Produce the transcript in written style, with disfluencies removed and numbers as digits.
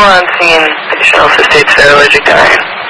on scene. Patient also states they're allergic to iron.